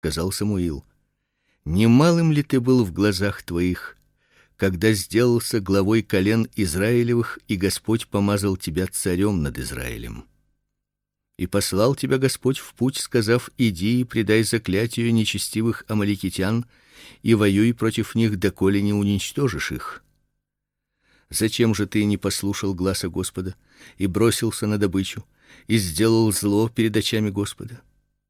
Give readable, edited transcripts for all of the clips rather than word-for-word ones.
Сказал Самуил: немалым ли ты был в глазах твоих, когда сделался главой колен Израилевых, и Господь помазал тебя царем над Израилем? И послал тебя Господь в путь, сказав: иди и предай заклятию нечестивых амаликитян и воюй против них, доколе не уничтожишь их. Зачем же ты не послушал гласа Господа и бросился на добычу и сделал зло перед очами Господа?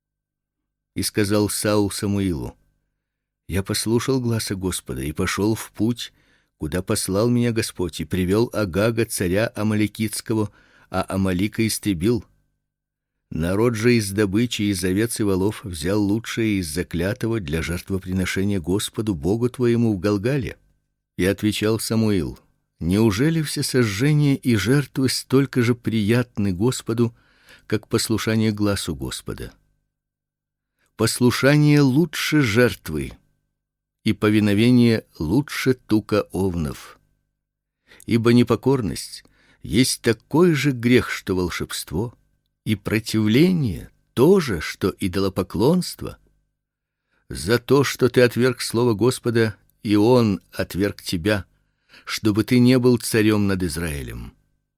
И сказал Саул Самуилу: я послушал гласа Господа и пошел в путь, куда послал меня Господь, и привел Агага, царя амаликитского, а Амалика истребил. Народ же из добычи, из овец и волов взял лучшее из заклятого для жертвоприношения Господу Богу твоему в Галгале. И отвечал Самуил: неужели все сожжения и жертвы столько же приятны Господу, как послушание гласу Господа? Послушание лучше жертвы, и повиновение лучше тука овнов. Ибо непокорность есть такой же грех, что волшебство, и противление то же, что идолопоклонство. За то, что ты отверг слово Господа, и он отверг тебя, чтобы ты не был царем над Израилем.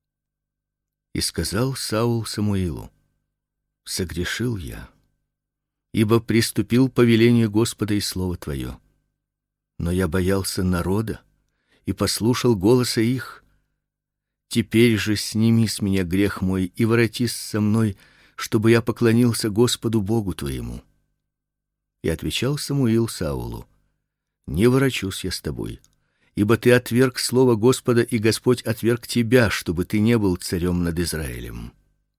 И сказал Саул Самуилу: согрешил я, ибо приступил повелению Господа и слово твое. Но я боялся народа и послушал голоса их. Теперь же сними с меня грех мой и воротись со мной, чтобы я поклонился Господу Богу твоему. И отвечал Самуил Саулу: не ворочусь я с тобой, ибо ты отверг слово Господа, и Господь отверг тебя, чтобы ты не был царем над Израилем.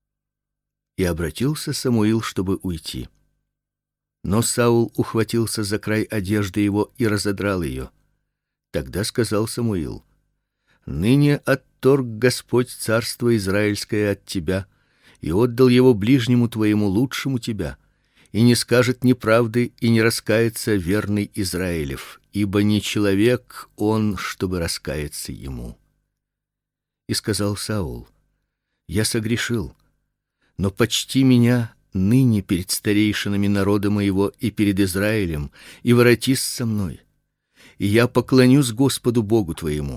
И обратился Самуил, чтобы уйти. Но Саул ухватился за край одежды его и разодрал ее. Тогда сказал Самуил: ныне отторг Господь царство израильское от тебя и отдал его ближнему твоему, лучшему тебя, и не скажет неправды и не раскается верный Израилев, ибо не человек он, чтобы раскаяться ему. И сказал Саул: я согрешил, но почти меня ныне перед старейшинами народа моего и перед Израилем, и воротись со мной, и я поклонюсь Господу Богу твоему.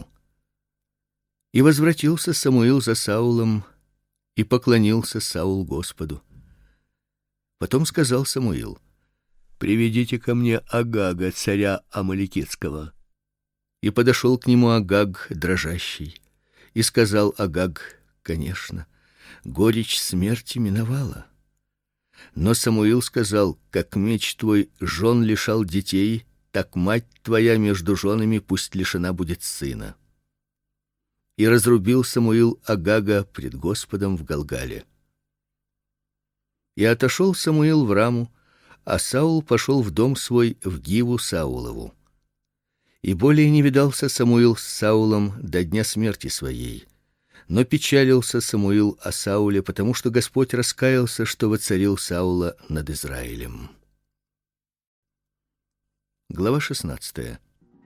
И возвратился Самуил за Саулом, и поклонился Саул Господу. Потом сказал Самуил: приведите ко мне Агага, царя амаликитского. И подошел к нему Агаг дрожащий, и сказал Агаг: конечно, горечь смерти миновала. Но Самуил сказал: как меч твой жен лишал детей, так мать твоя между женами пусть лишена будет сына. И разрубил Самуил Агага пред Господом в Галгале. И отошел Самуил в Раму, а Саул пошел в дом свой в Гиву Саулову. И более не видался Самуил с Саулом до дня смерти своей. Но печалился Самуил о Сауле, потому что Господь раскаялся, что воцарил Саула над Израилем. Глава 16.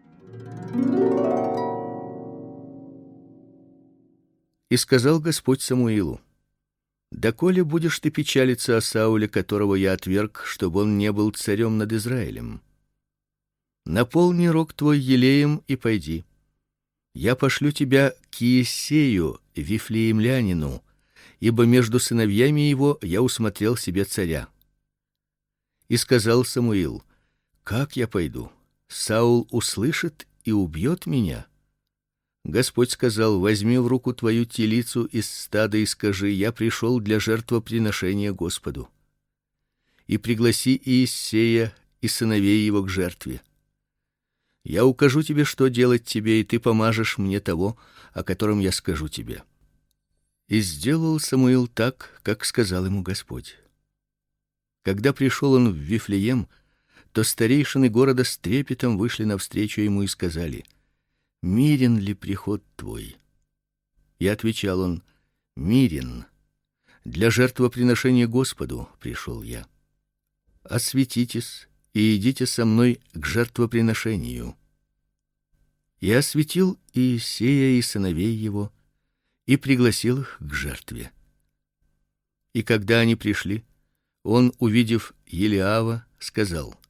И сказал Господь Самуилу: доколе будешь ты печалиться о Сауле, которого я отверг, чтобы он не был царем над Израилем? Наполни рог твой елеем и пойди. Я пошлю тебя к Иессею, вифлеемлянину, ибо между сыновьями его я усмотрел себе царя. И сказал Самуил: как я пойду? Саул услышит и убьет меня. Господь сказал: возьми в руку твою телицу из стада и скажи: я пришел для жертвоприношения Господу. И пригласи Иессея и сыновей его к жертве. Я укажу тебе, что делать тебе, и ты помажешь мне того, о котором я скажу тебе. И сделал Самуил так, как сказал ему Господь. Когда пришел он в Вифлеем, то старейшины города с трепетом вышли навстречу ему и сказали: мирен ли приход твой? И отвечал он: мирен. Для жертвоприношения Господу пришел я. Осветитесь и идите со мной к жертвоприношению. И осветил Иессея и сыновей его, и пригласил их к жертве. И когда они пришли, он, увидев Елиава, сказал: